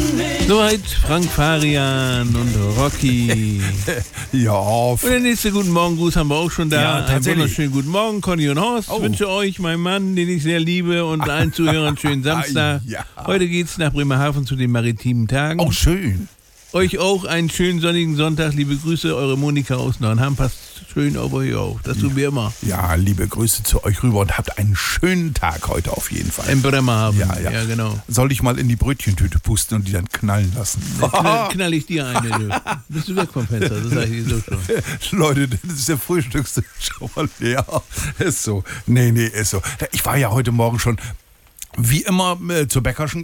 Soweit Frank Farian und Rocky. Ja. Und der nächste Guten Morgen-Gruß haben wir auch schon da. Ja, Einen tatsächlich. wunderschönen Guten Morgen, Conny und Horst. Ich wünsche euch, mein Mann, den ich sehr liebe, und allen Zuhörern einen schönen Samstag. Ja. Heute geht's nach Bremerhaven zu den maritimen Tagen. Oh, schön. Euch auch einen schönen sonnigen Sonntag. Liebe Grüße, eure Monika aus Neuenham. Passt schön auf euch auf. Das tun wir immer. Ja, liebe Grüße zu euch rüber und habt einen schönen Tag heute auf jeden Fall. In Bremerhaven. Ja. Genau. Soll ich mal in die Brötchentüte pusten und die dann knallen lassen? Knall ich dir eine, du. Bist du weg vom Fenster, das sag ich dir so schon. Leute, das ist der Frühstückstisch schon mal leer. Ist so. Nee, ist so. Ich war ja heute Morgen schon wie immer zur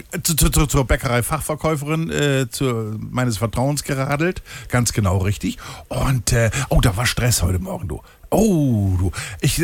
Bäckerei-Fachverkäuferin meines Vertrauens geradelt. Ganz genau richtig. Und, da war Stress heute Morgen, du. Oh, du.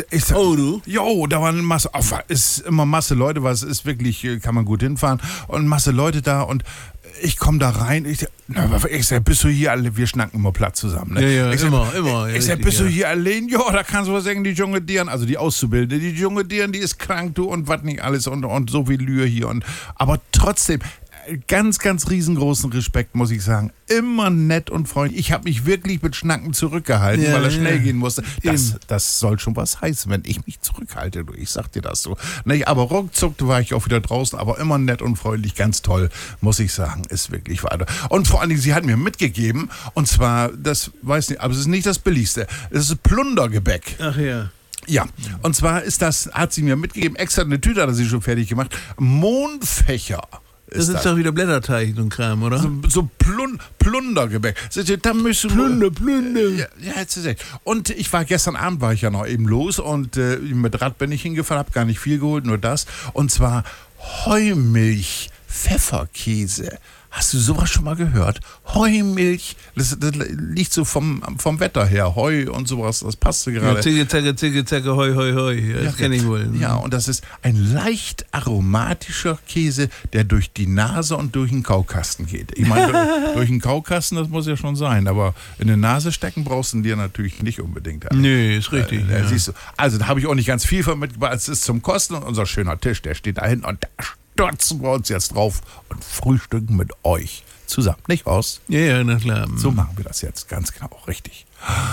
Jo, da war eine Masse. Ist immer Masse Leute, weil es ist wirklich, kann man gut hinfahren. Und Masse Leute da und ich komme da rein. Ich sag, bist du hier alle? Wir schnacken immer platt zusammen. Ne? Ja, immer. Ich sag, bist du hier allein? Ja, da kannst du was sagen, die junge Dirn, also die Auszubildende, die junge Dirn, die ist krank, du, und was nicht alles und so viel Lühe hier. Aber trotzdem, ganz, ganz riesengroßen Respekt, muss ich sagen. Immer nett und freundlich. Ich habe mich wirklich mit Schnacken zurückgehalten, weil er schnell gehen musste. Das soll schon was heißen, wenn ich mich zurückhalte. Du. Ich sag dir das so. Aber ruckzuck war ich auch wieder draußen, aber immer nett und freundlich, ganz toll, muss ich sagen. Ist wirklich weiter. Und vor allen Dingen, sie hat mir mitgegeben, und zwar, das weiß nicht, aber es ist nicht das Billigste. Es ist Plundergebäck. Ach ja. Ja, und zwar hat sie mir mitgegeben, extra eine Tüte hat sie schon fertig gemacht. Mondfächer. Das ist doch wieder Blätterteig, so ein Kram, oder? So Plundergebäck. Da müssen Plunder. Ja, hättest du gesagt. Und ich war gestern Abend, war ich ja noch eben los und mit Rad bin ich hingefahren, habe gar nicht viel geholt, nur das. Und zwar Heumilch, Pfefferkäse. Hast du sowas schon mal gehört? Heumilch, das liegt so vom Wetter her. Heu und sowas, das passt gerade. Ja, Zicke, Heu. Das kenne ich wohl. Ja, und das ist ein leicht aromatischer Käse, der durch die Nase und durch den Kaukasten geht. Ich meine, durch den Kaukasten, das muss ja schon sein, aber in die Nase stecken brauchst du dir natürlich nicht unbedingt. Nee, ist richtig. Ja. Siehst du. Also da habe ich auch nicht ganz viel von mitgebracht. Es ist zum Kosten und unser schöner Tisch, der steht da hinten und da stürzen wir uns jetzt drauf und frühstücken mit euch zusammen. Nicht, Horst? Ja, na klar. So machen wir das jetzt, ganz genau, richtig.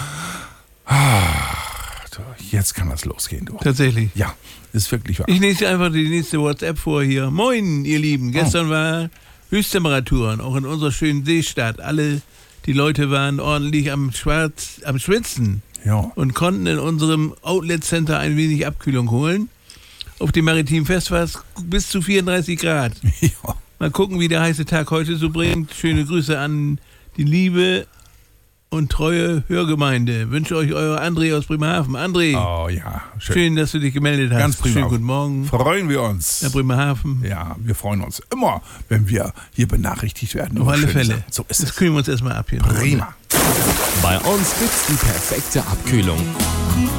Jetzt kann das losgehen, du. Tatsächlich. Ja, ist wirklich wahr. Ich lese einfach die nächste WhatsApp vor hier. Moin, ihr Lieben. Gestern war Höchsttemperaturen, auch in unserer schönen Seestadt. Alle die Leute waren ordentlich am Schwitzen und konnten in unserem Outlet Center ein wenig Abkühlung holen. Auf dem maritimen Fest war es bis zu 34 Grad. Ja. Mal gucken, wie der heiße Tag heute so bringt. Schöne Grüße an die liebe und treue Hörgemeinde. Wünsche euch euer André aus Bremerhaven. André, schön, dass du dich gemeldet hast. Ganz prima. Schönen guten Morgen. Freuen wir uns. Nach Bremerhaven. Ja, wir freuen uns immer, wenn wir hier benachrichtigt werden. Auf alle Fälle. So ist das es. kühlen wir uns erstmal ab hier. Prima. Bei uns gibt's die perfekte Abkühlung.